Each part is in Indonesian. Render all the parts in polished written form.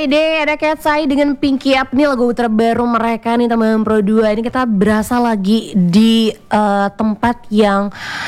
Dede, ada Katsai dengan Pinky Up nih lagu terbaru mereka nih teman-teman Pro 2. Ini kita berasa lagi di tempat yang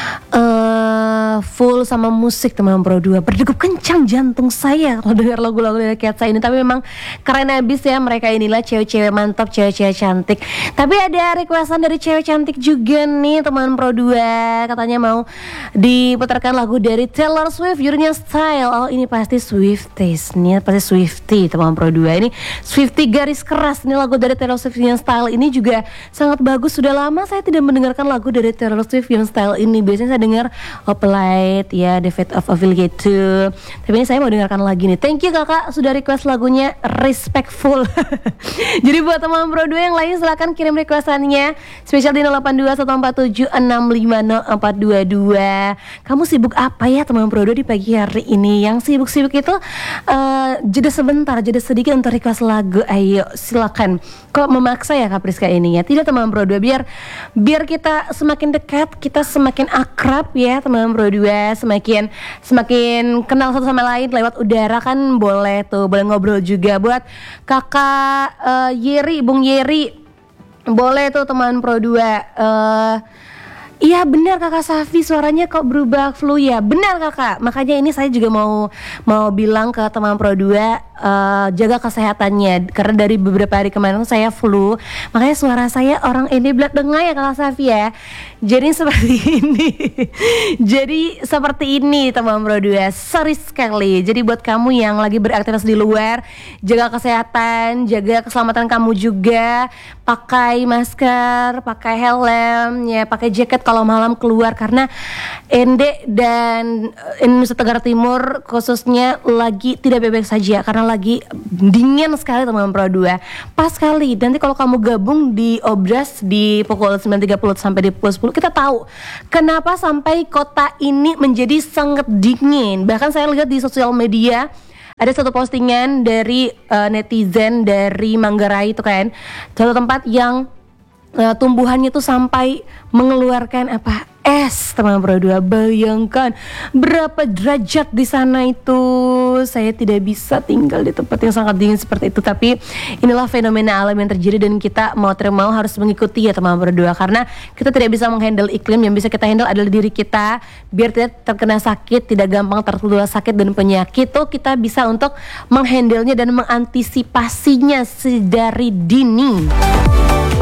full sama musik teman-teman Pro 2. Berdegup kencang jantung saya kalau dengar lagu-lagu dari Katsai ini. Tapi memang keren abis ya, mereka inilah cewek-cewek mantap, cewek-cewek cantik. Tapi ada requestan dari cewek cantik juga nih teman-teman Pro 2. Katanya mau diputarkan lagu dari Taylor Swift, judulnya Style. Oh ini pasti Swifties nih, pasti Swiftie teman Pro 2. Ini Swiftie garis keras. Ini lagu dari Taylor Swift yang Style ini juga sangat bagus. Sudah lama saya tidak mendengarkan lagu dari Taylor Swift yang Style ini. Biasanya saya dengar Opalite ya, The Fate of Affiliate 2. Tapi ini saya mau dengarkan lagi nih. Thank you kakak sudah request lagunya Respectful. Jadi buat teman Pro 2 yang lain silahkan kirim requestannya spesial di 082-147-656-422. Kamu sibuk apa ya teman Pro 2 di pagi hari ini? Yang sibuk-sibuk itu jeda sebentar, jeda sedikit untuk request lagu. Ayo silakan. Kok memaksa ya Kak Priska ini ya? Tidak teman Pro 2, biar kita semakin dekat, kita semakin akrab ya teman Pro 2, semakin kenal satu sama lain lewat udara kan boleh tuh, boleh ngobrol juga. Buat kakak Yeri, Bung Yeri, boleh tuh teman Pro 2. Iya benar kakak Safi, suaranya kok berubah flu ya. Benar kakak, makanya ini saya juga mau bilang ke teman Pro 2 jaga kesehatannya. Karena dari beberapa hari kemarin saya flu, makanya suara saya orang ini belak dengar ya kakak Safi ya. Jadi seperti ini teman Pro 2, serius sekali. Jadi buat kamu yang lagi beraktivitas di luar, jaga kesehatan, jaga keselamatan kamu juga. Pakai masker, pakai helm ya, pakai jaket kalau malam keluar, karena Ende dan Indonesia Tenggara Timur khususnya lagi tidak baik-baik saja karena lagi dingin sekali teman Pro 2. Pas sekali nanti kalau kamu gabung di Obras di pukul 9.30 sampai di pukul 10, kita tahu kenapa sampai kota ini menjadi sangat dingin. Bahkan saya lihat di sosial media ada satu postingan dari netizen dari Manggarai itu kan, satu tempat yang tumbuhannya tuh sampai mengeluarkan es teman Pro 2. Bayangkan berapa derajat di sana itu. Saya tidak bisa tinggal di tempat yang sangat dingin seperti itu. Tapi inilah fenomena alam yang terjadi dan kita mau tidak mau harus mengikuti ya teman Pro 2. Karena kita tidak bisa menghandle iklim, yang bisa kita handle adalah diri kita. Biar tidak terkena sakit, tidak gampang tertular sakit dan penyakit, tuh kita bisa untuk menghandlenya dan mengantisipasinya sedari dini.